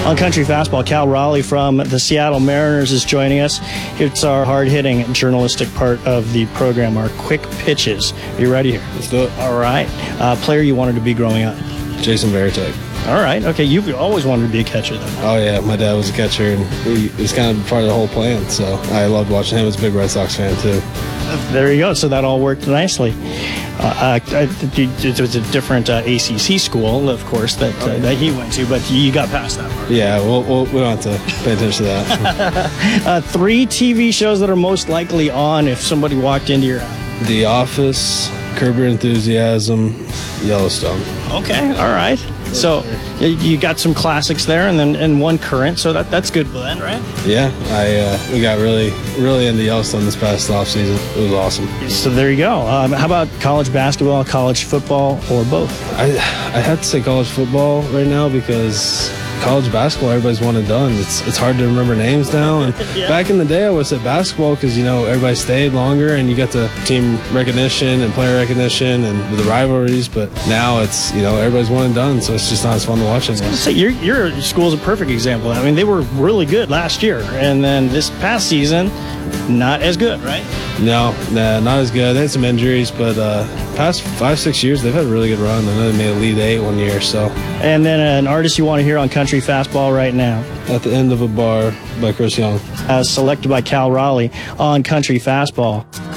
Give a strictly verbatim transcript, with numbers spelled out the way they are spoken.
On Country Fastball, Cal Raleigh from the Seattle Mariners is joining us. It's our hard-hitting journalistic part of the program, our quick pitches. Are you ready here? Let's do it. All right. Uh, player you wanted to be growing up? Jason Varitek. All right. Okay, you've always wanted to be a catcher, then. Oh, yeah. My dad was a catcher, and he, it was kind of part of the whole plan, so I loved watching him. I was a big Red Sox fan, too. There you go. So that all worked nicely. Uh, uh, it was a different uh, A C C school, of course, that uh, that he went to, but you got past that part. Yeah, we'll, we'll, we don't have to pay attention to that. uh, three T V shows that are most likely on if somebody walked into your house. The Office, Curb Your Enthusiasm, Yellowstone. Okay, all right. So you got some classics there, and then and one current. So that that's good blend, right? Yeah, I uh, we got really really into Yellowstone this past off season. It was awesome. So there you go. Um, how about college basketball, college football, or both? I I had to say college football right now because college basketball, everybody's one and done. It's it's hard to remember names now. And yeah. Back in the day, I would say basketball because, you know, everybody stayed longer and you got the team recognition and player recognition and the rivalries. But now it's, you know, everybody's one and done, so it's just not as fun to watch anymore. So your your school's a perfect example. I mean, they were really good last year, and then this past season, not as good, right? No, nah, not as good. They had some injuries, but uh, past five, six years, they've had a really good run. I know they made Elite Eight one year, so. And then an artist you want to hear on Country Fastball right now? At the End of a Bar by Chris Young. Uh, selected by Cal Raleigh on Country Fastball.